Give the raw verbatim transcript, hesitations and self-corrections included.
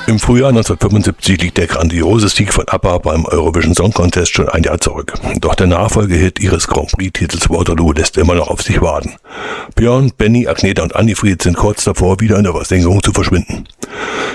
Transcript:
Im Frühjahr neunzehnhundertfünfundsiebzig liegt der grandiose Sieg von ABBA beim Eurovision Song Contest schon ein Jahr zurück. Doch der Nachfolgehit ihres Grand Prix-Titels Waterloo lässt immer noch auf sich warten. Björn, Benny, Agneta und Annifried sind kurz davor, wieder in der Versenkung zu verschwinden.